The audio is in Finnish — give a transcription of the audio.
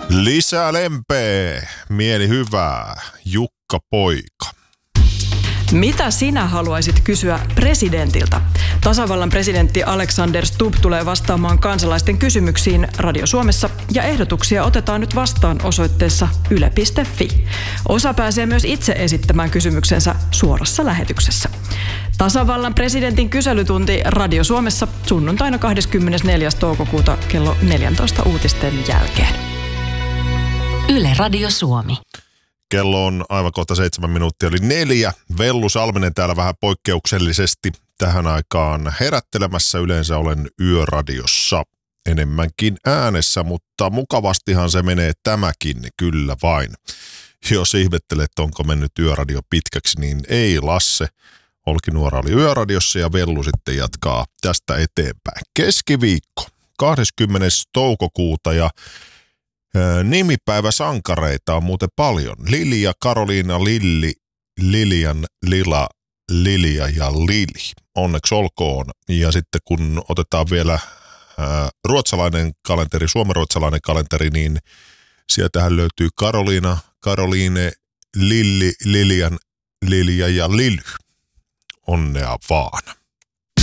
Lisää lempeä, mieli hyvää, Jukka Poika. Mitä sinä haluaisit kysyä presidentiltä? Tasavallan presidentti Alexander Stubb tulee vastaamaan kansalaisten kysymyksiin Radio Suomessa ja ehdotuksia otetaan nyt vastaan osoitteessa yle.fi. Osa pääsee myös itse esittämään kysymyksensä suorassa lähetyksessä. Tasavallan presidentin kyselytunti Radio Suomessa sunnuntaina 24. toukokuuta kello 14 uutisten jälkeen. Yle Radio Suomi. Kello on aivan kohta 7 minuuttia, eli 4. Vellu Salminen täällä vähän poikkeuksellisesti tähän aikaan herättelemässä. Yleensä olen yöradiossa enemmänkin äänessä, mutta mukavastihan se menee tämäkin, kyllä vain. Jos ihmettelet, onko mennyt yöradio pitkäksi, niin ei Lasse. Olkinuora oli yöradiossa ja Vellu sitten jatkaa tästä eteenpäin. Keskiviikko, 20. toukokuuta ja nimipäiväsankareita on muuten paljon. Lilja, Karoliina, Lilli, Lilian, Lila, Lilja ja Lili. Onneksi olkoon. Ja sitten kun otetaan vielä ruotsalainen kalenteri, suomenruotsalainen kalenteri, niin sieltähän löytyy Karoliina, Karoliine, Lilli, Lilian, Lilja ja Lily. Onnea vaan.